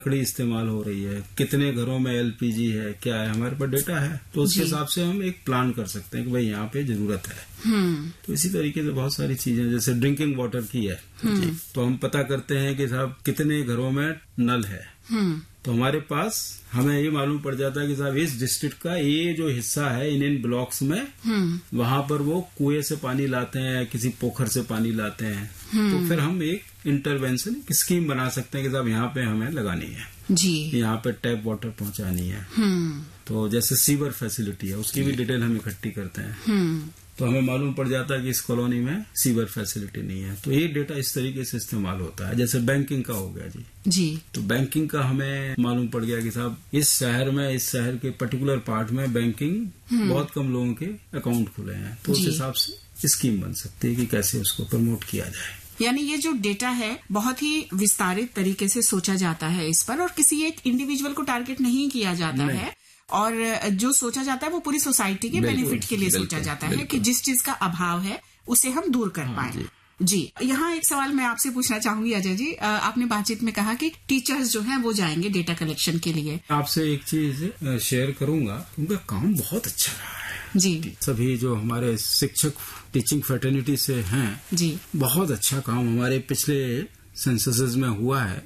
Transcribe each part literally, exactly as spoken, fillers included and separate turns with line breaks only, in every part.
लकड़ी इस्तेमाल हो रही है, कितने घरों में एलपीजी है, क्या है, हमारे पास डेटा है, तो उसके हिसाब से हम एक प्लान कर सकते हैं कि भाई यहाँ पे जरूरत है। तो इसी तरीके से बहुत सारी चीजें, जैसे ड्रिंकिंग वाटर की है जी, तो हम पता करते हैं कि साहब कितने घरों में नल है, तो हमारे पास हमें ये मालूम पड़ जाता है कि साहब इस डिस्ट्रिक्ट का ये जो हिस्सा है इन इन ब्लॉक्स में वहां पर वो कुएं से पानी लाते हैं, किसी पोखर से पानी लाते हैं, तो फिर हम एक इंटरवेंशन स्कीम बना सकते हैं कि साहब यहाँ पे हमें लगानी है जी, यहाँ पे टैप वाटर पहुंचानी है। तो जैसे सीवर फैसिलिटी है उसकी भी डिटेल हम इकट्ठी करते हैं, तो हमें मालूम पड़ जाता है कि इस कॉलोनी में सीवर फैसिलिटी नहीं है, तो ये डेटा इस तरीके से इस्तेमाल होता है। जैसे बैंकिंग का हो गया जी जी तो बैंकिंग का हमें मालूम पड़ गया कि साहब इस शहर में, इस शहर के पर्टिकुलर पार्ट में बैंकिंग बहुत कम लोगों के अकाउंट खुले हैं, तो उस हिसाब से स्कीम बन सकती है कि कैसे उसको प्रमोट किया जाए।
यानी ये जो डेटा है बहुत ही विस्तारित तरीके से सोचा जाता है इस पर, और किसी एक इंडिविजुअल को टारगेट नहीं किया जाता है, और जो सोचा जाता है वो पूरी सोसाइटी के बेनिफिट के लिए सोचा जाता है कि जिस चीज का अभाव है उसे हम दूर कर पाए। जी, जी। यहाँ एक सवाल मैं आपसे पूछना चाहूंगी अजय जी, आपने बातचीत में कहा कि टीचर्स जो हैं वो जाएंगे डेटा कलेक्शन के लिए।
आपसे एक चीज शेयर करूंगा, उनका काम बहुत अच्छा रहा है जी। सभी जो हमारे शिक्षक टीचिंग फ्रेटर्निटी से हैं जी, बहुत अच्छा काम हमारे पिछले सेंससेस में हुआ है,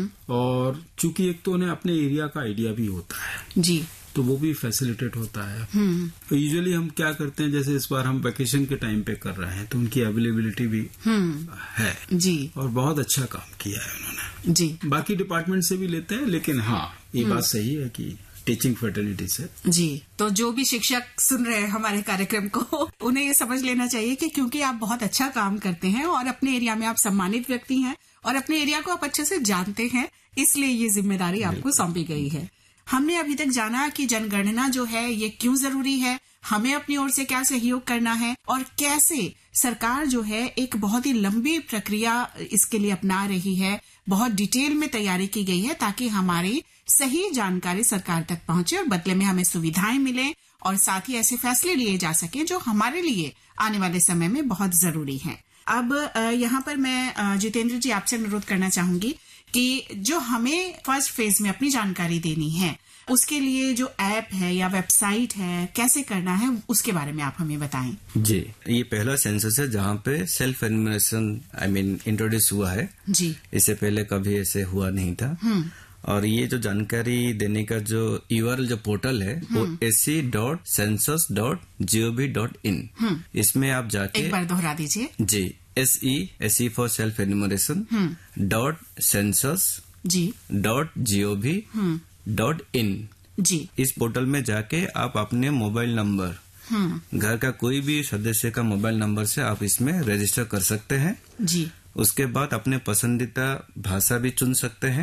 और चूंकि एक तो उन्हें अपने एरिया का आइडिया भी होता है जी, तो वो भी फैसिलिटेट होता है। तो यूजुअली हम क्या करते हैं, जैसे इस बार हम वेकेशन के टाइम पे कर रहे हैं तो उनकी अवेलेबिलिटी भी है जी, और बहुत अच्छा काम किया है उन्होंने जी। बाकी डिपार्टमेंट से भी लेते हैं, लेकिन हाँ ये बात सही है कि टीचिंग फर्टिलिटी से
जी। तो जो भी शिक्षक सुन रहे हैं हमारे कार्यक्रम को, उन्हें ये समझ लेना चाहिए कि क्योंकि आप बहुत अच्छा काम करते हैं और अपने एरिया में आप सम्मानित व्यक्ति हैं और अपने एरिया को आप अच्छे से जानते हैं, इसलिए ये जिम्मेदारी आपको सौंपी गई है। हमने अभी तक जाना कि जनगणना जो है ये क्यों जरूरी है, हमें अपनी ओर से क्या सहयोग करना है, और कैसे सरकार जो है एक बहुत ही लंबी प्रक्रिया इसके लिए अपना रही है, बहुत डिटेल में तैयारी की गई है ताकि हमारी सही जानकारी सरकार तक पहुंचे और बदले में हमें सुविधाएं मिलें, और साथ ही ऐसे फैसले लिए जा सकें जो हमारे लिए आने वाले समय में बहुत जरूरी हैं। अब यहाँ पर मैं जितेंद्र जी आपसे अनुरोध करना चाहूंगी कि जो हमें फर्स्ट फेज में अपनी जानकारी देनी है उसके लिए जो ऐप है या वेबसाइट है, कैसे करना है, उसके बारे में आप हमें बताएं।
जी, ये पहला सेंसस है जहाँ पे self enumeration I mean introduce हुआ है जी। इससे पहले कभी ऐसे हुआ नहीं था, और ये जो जानकारी देने का जो यूआरएल जो पोर्टल है वो S C dot census dot G O V dot in, इसमें आप जाके
एक बार दोहरा दीजिए
जी, S E S E for self enumeration dot census ji dot G O V dot in जी। इस पोर्टल में जाके आप अपने मोबाइल नंबर, घर का कोई भी सदस्य का मोबाइल नंबर से आप इसमें रजिस्टर कर सकते हैं जी। उसके बाद अपने पसंदीदा भाषा भी चुन सकते हैं,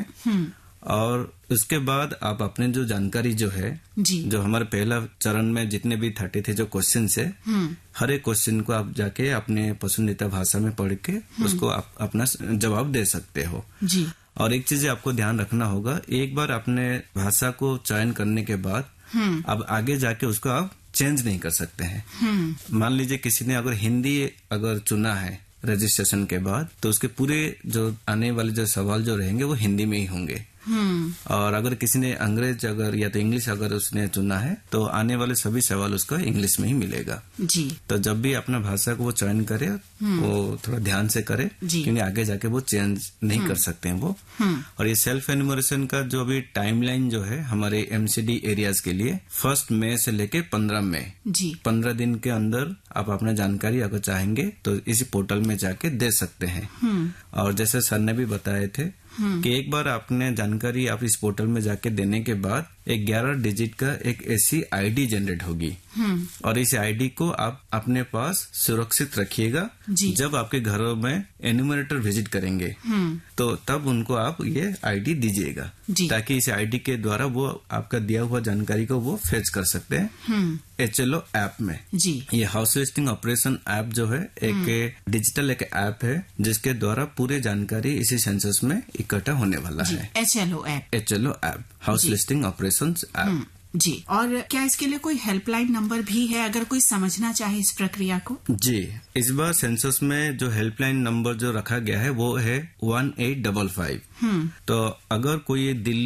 और उसके बाद आप अपने जो जानकारी जो है जी, जो हमारे पहला चरण में जितने भी थर्टी थे जो क्वेश्चन है, हर एक क्वेश्चन को आप जाके अपने पसंदीदा भाषा में पढ़ के उसको आप अपना जवाब दे सकते हो जी। और एक चीज आपको ध्यान रखना होगा, एक बार अपने भाषा को चयन करने के बाद अब आगे जाके उसको आप चेंज नहीं कर सकते हैं। मान लीजिए किसी ने अगर हिंदी अगर चुना है रजिस्ट्रेशन के बाद, तो उसके पूरे जो आने वाले जो सवाल जो रहेंगे वो हिंदी में ही होंगे, और अगर किसी ने अंग्रेज अगर या तो इंग्लिश अगर उसने चुना है तो आने वाले सभी सवाल उसका इंग्लिश में ही मिलेगा जी। तो जब भी अपना भाषा को वो चयन करे वो थोड़ा ध्यान से करे, क्योंकि आगे जाके वो चेंज नहीं कर सकते हैं वो। और ये सेल्फ एन्यूमरेशन का जो अभी टाइमलाइन जो है हमारे एमसीडी एरियाज के लिए फर्स्ट मई से लेके पंद्रह मई जी, पंद्रह दिन के अंदर आप अपना जानकारी अगर चाहेंगे तो इसी पोर्टल में जाके दे सकते हैं। और जैसे सर ने भी बताए थे कि एक बार आपने जानकारी आप इस पोर्टल में जाके देने के बाद एक ग्यारह डिजिट का एक ऐसी आईडी जनरेट होगी, और इस आईडी को आप अपने पास सुरक्षित रखिएगा। जब आपके घरों में एन्यूमरेटर विजिट करेंगे तो तब उनको आप ये आईडी दीजिएगा, ताकि इस आईडी के द्वारा वो आपका दिया हुआ जानकारी को वो फेच कर सकते हैं एचएलओ ऐप में जी। ये हाउस लिस्टिंग ऑपरेशन ऐप जो है एक डिजिटल एक ऐप है जिसके द्वारा पूरी जानकारी इसी सेंसस में इकट्ठा होने वाला है।
HLO app,
HLO app house listing operation app
जी, और क्या इसके लिए कोई हेल्पलाइन नंबर भी है अगर कोई समझना चाहे इस प्रक्रिया को?
जी, इस बार सेंसस में जो हेल्पलाइन नंबर जो रखा गया है वो है वन एट डबल फाइव। तो अगर कोई दिल्ली